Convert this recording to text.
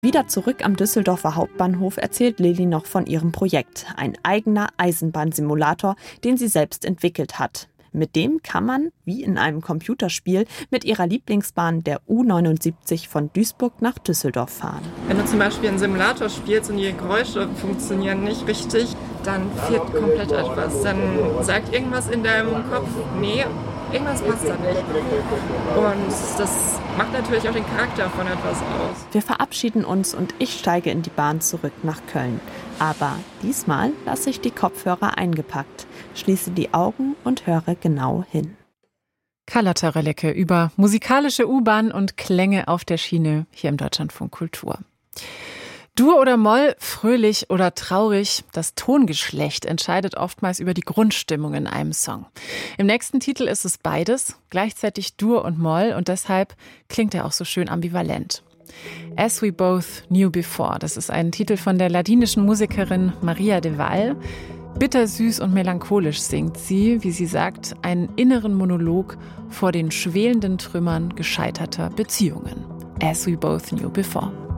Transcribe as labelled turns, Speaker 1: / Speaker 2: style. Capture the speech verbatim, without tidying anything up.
Speaker 1: Wieder zurück am Düsseldorfer Hauptbahnhof erzählt Lilly noch von ihrem Projekt. Ein eigener Eisenbahnsimulator, den sie selbst entwickelt hat. Mit dem kann man, wie in einem Computerspiel, mit ihrer Lieblingsbahn der U neunundsiebzig von Duisburg nach Düsseldorf fahren.
Speaker 2: Wenn du zum Beispiel einen Simulator spielst und die Geräusche funktionieren nicht richtig, dann fehlt komplett etwas. Dann sagt irgendwas in deinem Kopf, nee, irgendwas passt da nicht. Und das macht natürlich auch den Charakter von etwas aus.
Speaker 1: Wir verabschieden uns und ich steige in die Bahn zurück nach Köln. Aber diesmal lasse ich die Kopfhörer eingepackt, schließe die Augen und höre genau hin.
Speaker 3: Carla Taralecke über musikalische U-Bahn und Klänge auf der Schiene hier im Deutschlandfunk Kultur. Dur oder Moll, fröhlich oder traurig, das Tongeschlecht entscheidet oftmals über die Grundstimmung in einem Song. Im nächsten Titel ist es beides, gleichzeitig Dur und Moll, und deshalb klingt er auch so schön ambivalent. As We Both Knew Before, das ist ein Titel von der ladinischen Musikerin Maria de Val. Bittersüß und melancholisch singt sie, wie sie sagt, einen inneren Monolog vor den schwelenden Trümmern gescheiterter Beziehungen. As We Both Knew Before.